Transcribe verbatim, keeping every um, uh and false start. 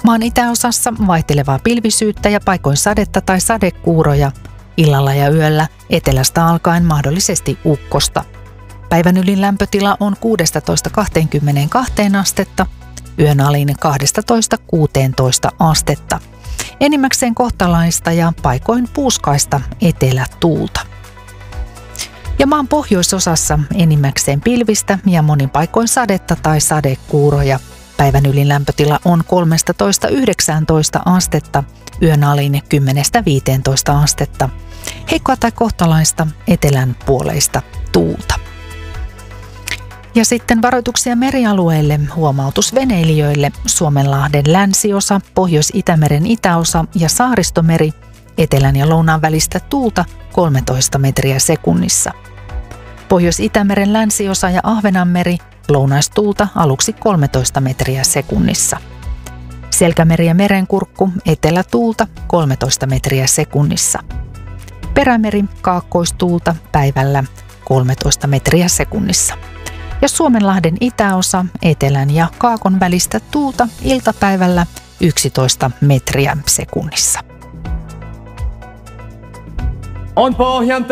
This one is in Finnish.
Maan itäosassa vaihtelevaa pilvisyyttä ja paikoin sadetta tai sadekuuroja. Illalla ja yöllä etelästä alkaen mahdollisesti ukkosta. Päivän ylin lämpötila on kuusitoista kaksikymmentäkaksi astetta, yön alin kaksitoista kuusitoista astetta. Enimmäkseen kohtalaista ja paikoin puuskaista etelätuulta. Ja maan pohjoisosassa enimmäkseen pilvistä ja monin paikoin sadetta tai sadekuuroja. Päivän ylin lämpötila on kolmetoista yhdeksäntoista astetta, yön alin kymmenen viisitoista astetta. Heikkoa tai kohtalaista etelän puoleista tuulta. Ja sitten varoituksia merialueille, huomautus veneilijöille, Suomenlahden länsiosa, Pohjois-Itämeren itäosa ja Saaristomeri, etelän ja lounaan välistä tuulta kolmetoista metriä sekunnissa. Pohjois-Itämeren länsiosa ja Ahvenanmeri, lounaistuulta aluksi kolmetoista metriä sekunnissa. Selkämeri ja Merenkurkku, etelätuulta kolmetoista metriä sekunnissa. Perämeri, kaakkoistuulta päivällä kolmetoista metriä sekunnissa. Ja Suomenlahden itäosa, etelän ja kaakon välistä tuulta iltapäivällä yksitoista metriä sekunnissa. On Pohjan